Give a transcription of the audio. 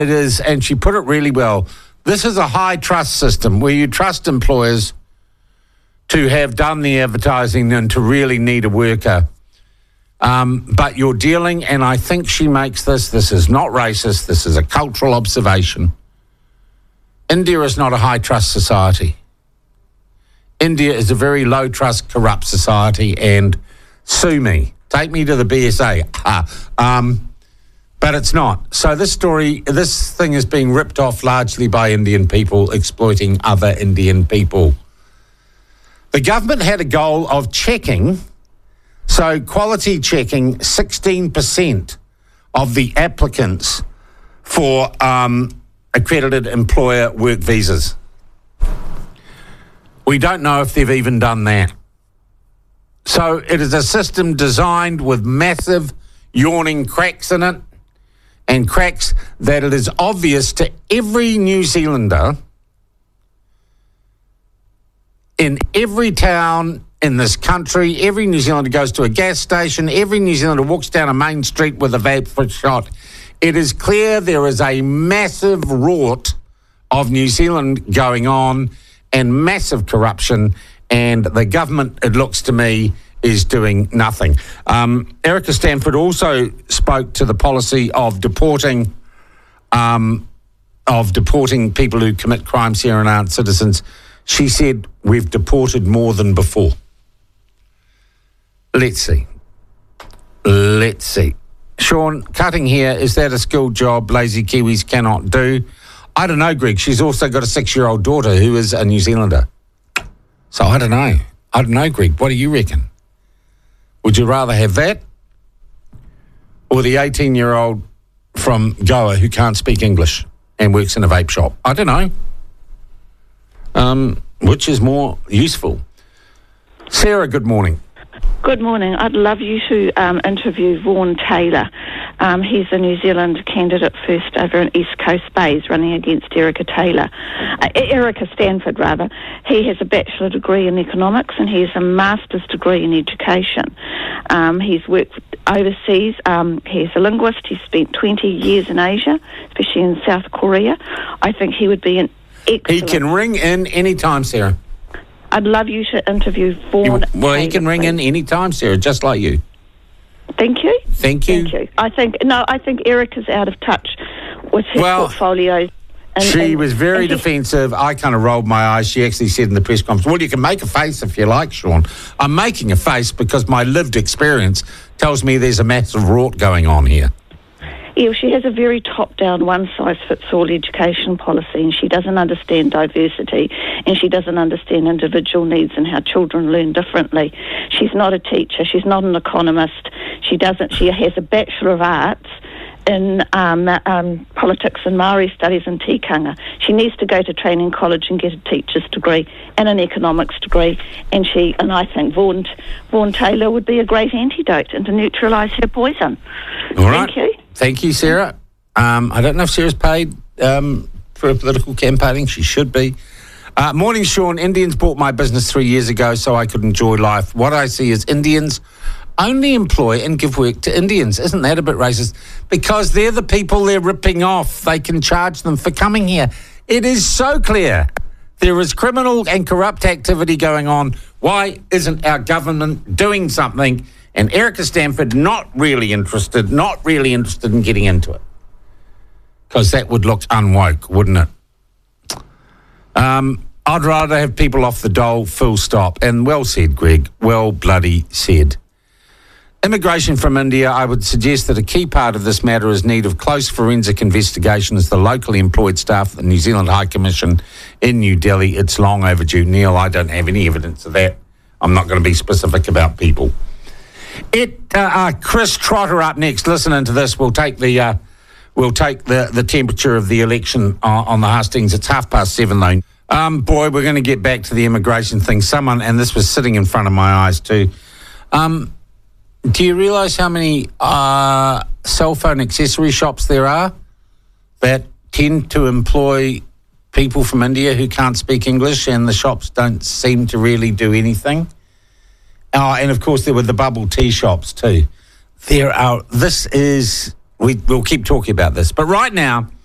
It is, and she put it really well. This is a high trust system where you trust employers to have done the advertising and to really need a worker. But you're dealing, and I think she makes this is not racist, this is a cultural observation. India is not a high trust society. India is a very low trust, corrupt society, and sue me. Take me to the BSA. But it's not. So this thing is being ripped off largely by Indian people exploiting other Indian people. The government had a goal of checking, so quality checking 16% of the applicants for accredited employer work visas. We don't know if they've even done that. So it is a system designed with massive yawning cracks in it, and cracks that it is obvious to every New Zealander in every town in this country. Every New Zealander goes to a gas station. Every New Zealander walks down a main street with a vape shot. It is clear there is a massive rort of New Zealand going on and massive corruption, and the government, it looks to me, is doing nothing. Erica Stanford also spoke to the policy of deporting people who commit crimes here and aren't citizens. She said, we've deported more than before. Let's see. Sean, cutting here, is that a skilled job lazy Kiwis cannot do? I don't know, Greg. She's also got a 6-year-old daughter who is a New Zealander. So I don't know, Greg. What do you reckon? Would you rather have that or the 18-year-old from Goa who can't speak English and works in a vape shop? I don't know. Which is more useful? Sarah, good morning. Good morning. I'd love you to interview Vaughan Taylor. He's a New Zealand candidate first over in East Coast Bays running against Erica Stanford, rather. He has a bachelor degree in economics and he has a master's degree in education. He's worked overseas. He's a linguist. He's spent 20 years in Asia, especially in South Korea. I think he would be an excellent... He can ring in any time, Sarah. I'd love you to interview Vaughan. Well, he can ring in any time, Sarah, just like you. Thank you. Thank you. I think Erica's out of touch with her portfolio. She was very defensive. I kind of rolled my eyes. She actually said in the press conference, well, you can make a face if you like, Sean. I'm making a face because my lived experience tells me there's a massive rort going on here. Yeah, she has a very top-down, one-size-fits-all education policy, and she doesn't understand diversity, and she doesn't understand individual needs and how children learn differently. She's not a teacher. She's not an economist. She has a Bachelor of Arts in politics and Maori studies in tikanga. She needs to go to training college and get a teacher's degree and an economics degree, and I think Vaughan Taylor would be a great antidote and to neutralise her poison. All right. Thank you. Thank you, Sarah. I don't know if Sarah's paid for political campaigning. She should be. Morning, Sean. Indians bought my business 3 years ago so I could enjoy life. What I see is Indians only employ and give work to Indians. Isn't that a bit racist? Because they're the people they're ripping off. They can charge them for coming here. It is so clear. There is criminal and corrupt activity going on. Why isn't our government doing something? And Erica Stanford not really interested in getting into it. Because that would look unwoke, wouldn't it? I'd rather have people off the dole, full stop. And well said, Greg. Well bloody said. Immigration from India, I would suggest that a key part of this matter is need of close forensic investigation as the locally employed staff of the New Zealand High Commission in New Delhi. It's long overdue. Neil, I don't have any evidence of that. I'm not going to be specific about people. Chris Trotter up next. Listening to this, we'll take the temperature of the election on the hustings. It's 7:30 though. Boy, we're going to get back to the immigration thing. And this was sitting in front of my eyes too. Do you realise how many cell phone accessory shops there are that tend to employ people from India who can't speak English, and the shops don't seem to really do anything? And of course there were the bubble tea shops too. We'll keep talking about this. But right now,